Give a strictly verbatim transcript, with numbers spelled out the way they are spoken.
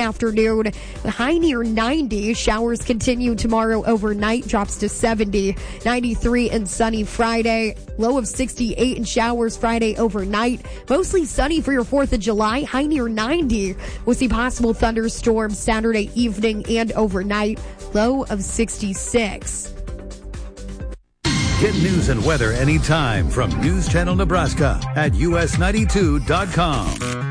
afternoon. High near ninety. Showers continue tomorrow overnight. Drops to seventy. ninety-three and sunny Friday. Low of sixty-eight and showers Friday overnight. Mostly sunny for your fourth of July. High near ninety. We'll see possible thunderstorms Saturday evening and overnight. Low of sixty-six. Get news and weather anytime from News Channel Nebraska at U S ninety-two dot com.